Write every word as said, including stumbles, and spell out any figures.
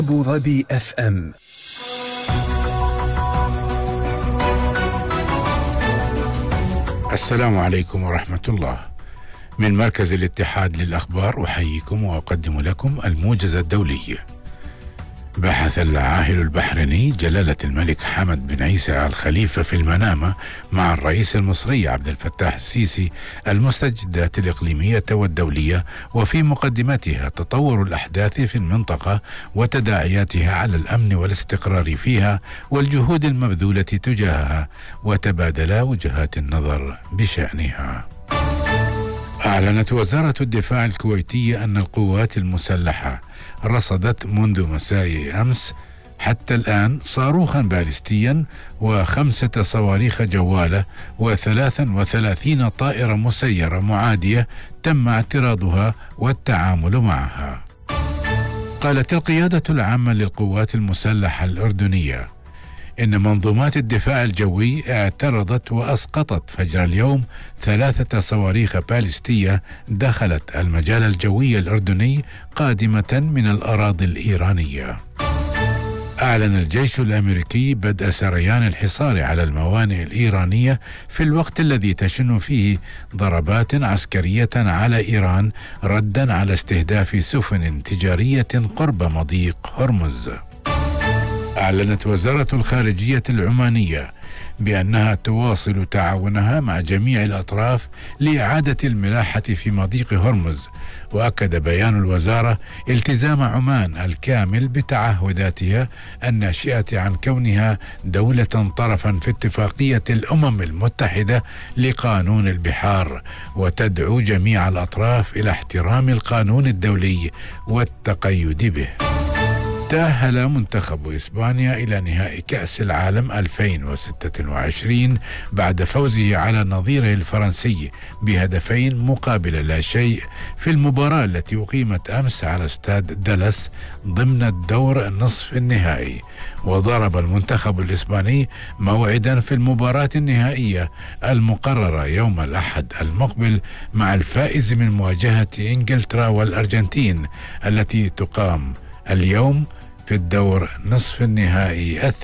أبو ظبي اف ام. السلام عليكم ورحمة الله. من مركز الاتحاد للأخبار أحييكم وأقدم لكم الموجز الدولي. بحث العاهل البحريني جلالة الملك حمد بن عيسى آل خليفة في المنامة مع الرئيس المصري عبد الفتاح السيسي المستجدات الإقليمية والدولية، وفي مقدمتها تطور الأحداث في المنطقة وتداعياتها على الأمن والاستقرار فيها والجهود المبذولة تجاهها، وتبادلا وجهات النظر بشأنها. أعلنت وزارة الدفاع الكويتية أن القوات المسلحة رصدت منذ مساء أمس حتى الآن صاروخا باليستيا وخمسة صواريخ جوالة وثلاثا وثلاثين طائرة مسيرة معادية تم اعتراضها والتعامل معها. قالت القيادة العامة للقوات المسلحة الأردنية إن منظومات الدفاع الجوي اعترضت وأسقطت فجر اليوم ثلاثة صواريخ باليستية دخلت المجال الجوي الأردني قادمة من الأراضي الإيرانية. أعلن الجيش الأمريكي بدء سريان الحصار على الموانئ الإيرانية في الوقت الذي تشن فيه ضربات عسكرية على إيران ردا على استهداف سفن تجارية قرب مضيق هرمز. أعلنت وزارة الخارجية العمانية بأنها تواصل تعاونها مع جميع الأطراف لإعادة الملاحة في مضيق هرمز، وأكد بيان الوزارة التزام عمان الكامل بتعهداتها الناشئة عن كونها دولة طرفا في اتفاقية الأمم المتحدة لقانون البحار، وتدعو جميع الأطراف إلى احترام القانون الدولي والتقيد به. تأهل منتخب إسبانيا إلى نهائي كأس العالم ألفين وستة وعشرين بعد فوزه على نظيره الفرنسي بهدفين مقابل لا شيء في المباراة التي أقيمت أمس على استاد دالاس ضمن الدور نصف النهائي. وضرب المنتخب الإسباني موعدا في المباراة النهائية المقررة يوم الأحد المقبل مع الفائز من مواجهة إنجلترا والأرجنتين التي تقام اليوم في الدور نصف النهائي الثاني.